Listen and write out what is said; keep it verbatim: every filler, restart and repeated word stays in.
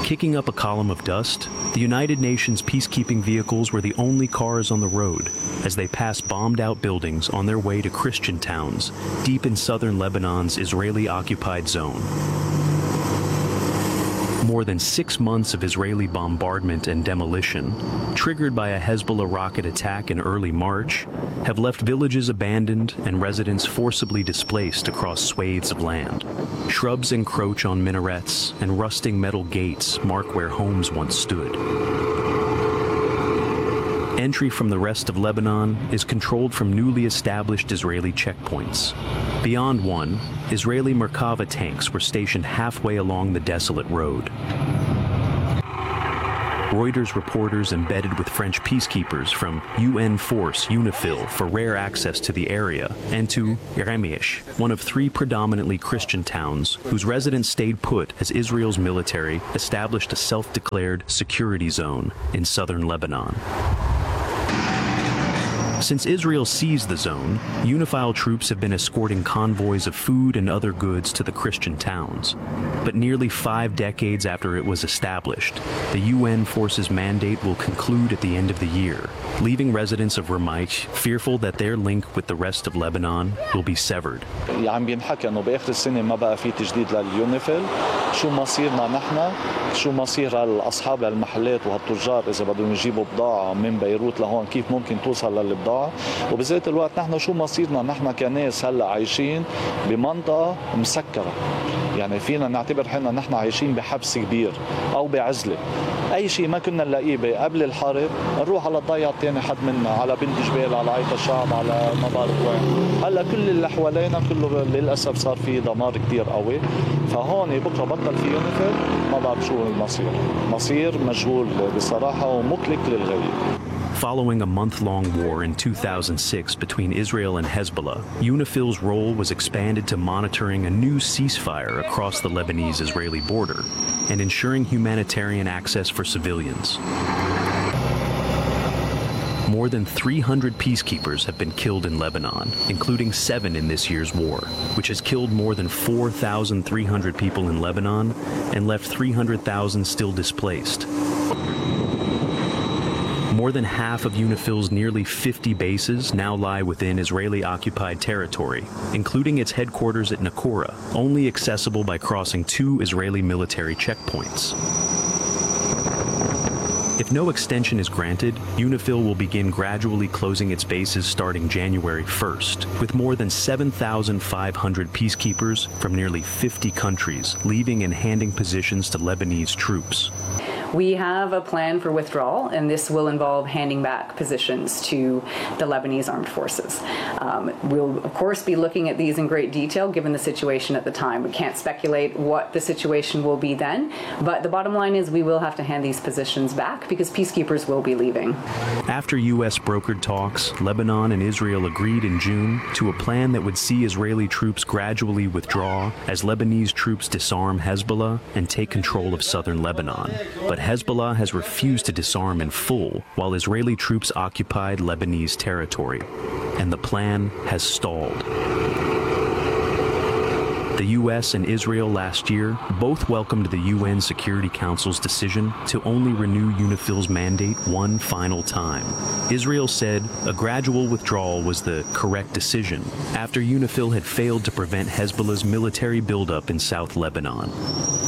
Kicking up a column of dust, the United Nations peacekeeping vehicles were the only cars on the road as they passed bombed-out buildings on their way to Christian towns deep in southern Lebanon's Israeli-occupied zone. More than six months of Israeli bombardment and demolition, triggered by a Hezbollah rocket attack in early March, have left villages abandoned and residents forcibly displaced across swathes of land. Shrubs encroach on minarets, and rusting metal gates mark where homes once stood. Entry from the rest of Lebanon is controlled from newly established Israeli checkpoints. Beyond one, Israeli Merkava tanks were stationed halfway along the desolate road. Reuters reporters embedded with French peacekeepers from U N force UNIFIL for rare access to the area, and to Yeremiesh, one of three predominantly Christian towns whose residents stayed put as Israel's military established a self-declared security zone in southern Lebanon. Since Israel seized the zone, UNIFIL troops have been escorting convoys of food and other goods to the Christian towns. But nearly five decades after it was established, the U N forces mandate will conclude at the end of the year, leaving residents of Ramaych fearful that their link with the rest of Lebanon will be severed. عم بينحكى انه باخر السنه ما بقى في تجديد لليونيفيل، شو مصيرنا نحن؟ شو مصير هالاصحاب المحلات وهالتجار اذا بدهم يجيبوا بضاعه من بيروت لهون، كيف ممكن توصل للبضاعه؟ وبذات الوقت نحن شو مصيرنا نحن كناس هلا عايشين بمنطقه مسكره، يعني فينا نعتبر حالنا نحن عايشين بحبس كبير او بعزله. اي شيء ما كنا نلاقيه قبل الحرب نروح على الضيعه الثاني حد منا، على بنت جبال، على عيط الشعب، على ما بعرف وين. هلا كل اللي حوالينا كله للاسف صار في دمار كثير قوي، فهون بكره بطل في يونيفيل ما بعرف شو المصير. مصير مجهول بصراحه ومقلق للغايه. Following a month-long war in two thousand six between Israel and Hezbollah, UNIFIL's role was expanded to monitoring a new ceasefire across the Lebanese-Israeli border and ensuring humanitarian access for civilians. More than three hundred peacekeepers have been killed in Lebanon, including seven in this year's war, which has killed more than four thousand three hundred people in Lebanon and left three hundred thousand still displaced. More than half of UNIFIL's nearly fifty bases now lie within Israeli-occupied territory, including its headquarters at Nakora, only accessible by crossing two Israeli military checkpoints. If no extension is granted, UNIFIL will begin gradually closing its bases starting January first, with more than seven thousand five hundred peacekeepers from nearly fifty countries leaving and handing positions to Lebanese troops. We have a plan for withdrawal, and this will involve handing back positions to the Lebanese armed forces. Um, we'll, of course, be looking at these in great detail given the situation at the time. We can't speculate what the situation will be then, but the bottom line is we will have to hand these positions back because peacekeepers will be leaving. After U S brokered talks, Lebanon and Israel agreed in June to a plan that would see Israeli troops gradually withdraw as Lebanese troops disarm Hezbollah and take control of southern Lebanon. But Hezbollah has refused to disarm in full while Israeli troops occupied Lebanese territory, and the plan has stalled. The U S and Israel last year both welcomed the U N Security Council's decision to only renew UNIFIL's mandate one final time. Israel said a gradual withdrawal was the correct decision after UNIFIL had failed to prevent Hezbollah's military buildup in South Lebanon.